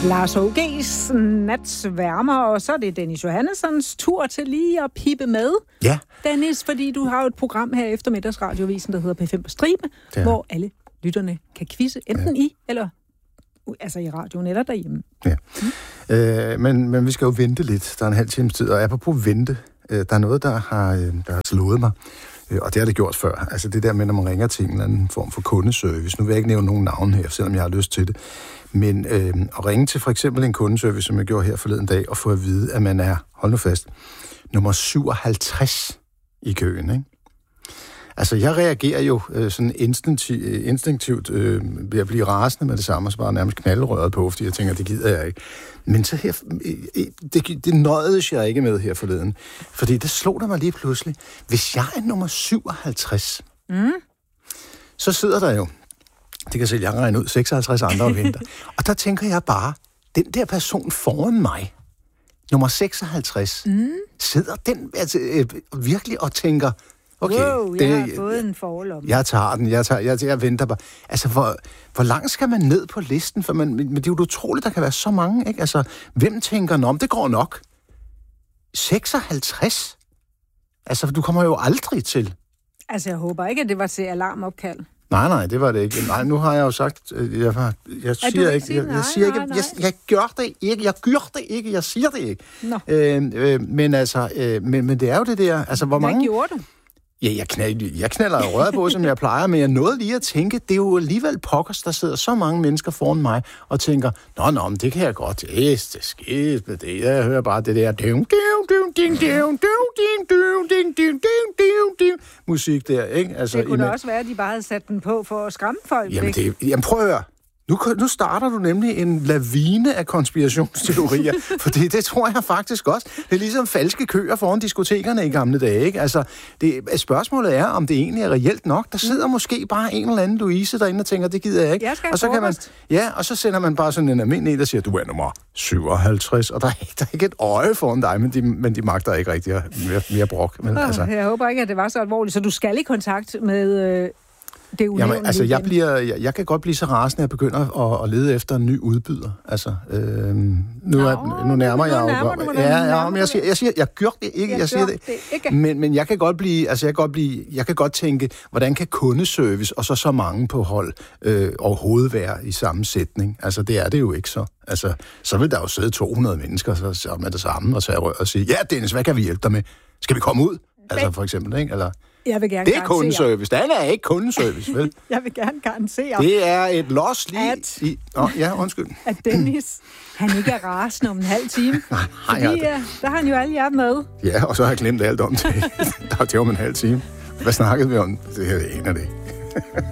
Lars H.G.'s Natsværmer, og så er det Dennis Johannessons tur til lige at pippe med. Ja. Dennis, fordi du har jo et program her efter middagsradiovisen, der hedder P5 på stribe, hvor alle lytterne kan quizze, enten i eller altså i radioen eller derhjemme. Ja. Men vi skal jo vente lidt. Der er en halv times tid, og apropos vente, der er noget, der har slået mig. Og det har det gjort før. Altså det der med, når man ringer til en eller anden form for kundeservice. Nu vil jeg ikke nævne nogen navn her, selvom jeg har lyst til det. Men at ringe til for eksempel en kundeservice, som jeg gjorde her forleden dag, og få at vide, at man er, hold nu fast, nummer 57 i køen, ikke? Altså, jeg reagerer jo sådan instinktivt ved at blive rasende med det samme, og så bare nærmest knalderøret på, fordi jeg tænker, det gider jeg ikke. Men så her, det nøjedes jeg ikke med her forleden, fordi det slog der mig lige pludselig. Hvis jeg er nummer 57, så sidder der jo, det kan selv jeg regne ud, 56 andre og venter. Og der tænker jeg bare, den der person foran mig, nummer 56, sidder den virkelig og tænker, okay, wow, jeg har fået en forlomme. Jeg tager den, jeg venter bare. Altså, hvor langt skal man ned på listen? For men det er jo utroligt, der kan være så mange, ikke? Altså, hvem tænker, om det går nok? 56? Altså, du kommer jo aldrig til. Altså, jeg håber ikke, at det var til alarmopkald. Nej, det var det ikke. Nej, nu har jeg jo sagt, jeg siger ikke. Men det er jo det der, altså hvor mange... Hvad gjorde du? Ja, jeg knaller jo røret på, som jeg plejer, men jeg nåede lige at tænke, det er jo alligevel pokkers, der sidder så mange mennesker foran mig, og tænker, nå, men det kan jeg godt, det skidt med det, jeg hører bare det der, musik der, ikke? Altså, det kunne også være, at de bare havde sat den på for at skræmme folk. Jamen prøv at høre. Nu starter du nemlig en lavine af konspirationsteorier, fordi det tror jeg faktisk også. Det er ligesom falske køer foran diskotekerne i gamle dage, ikke? Altså, spørgsmålet er, om det egentlig er reelt nok. Der sidder måske bare en eller anden Louise derinde og tænker, det gider jeg ikke. Og så kan man, og så sender man bare sådan en almindelig, der siger, du er nummer 57, og der er ikke et øje foran dig, men de magter ikke rigtig mere brok. Men, altså. Jeg håber ikke, at det var så alvorligt, så du skal i kontakt med... Jamen, altså, jeg kan godt blive så rasende, at jeg begynder at lede efter en ny udbyder. Altså, nu nærmer jeg jo. Ja, men jeg siger, jeg gør det ikke. Jeg siger det ikke. Men jeg kan godt blive, jeg kan godt tænke, hvordan kan kundeservice og så mange på hold overhovedet være i samme sætning? Altså, det er det jo ikke så. Altså, så vil der jo sidde 200 mennesker så med det samme og tage rør og sige, ja, Dennis, hvad kan vi hjælpe dig med? Skal vi komme ud? Altså, for eksempel, ikke? Eller... Jeg vil gerne det er kundeservice. Det er ikke kundeservice, vel? Jeg vil gerne garantere. Det er et los lige... undskyld. At Dennis, han ikke er rasende om en halv time. Nej, der har han jo alle jer med. Ja, og så har jeg glemt alt om det. Det var om en halv time. Hvad snakkede vi om? Det her, det ene af det.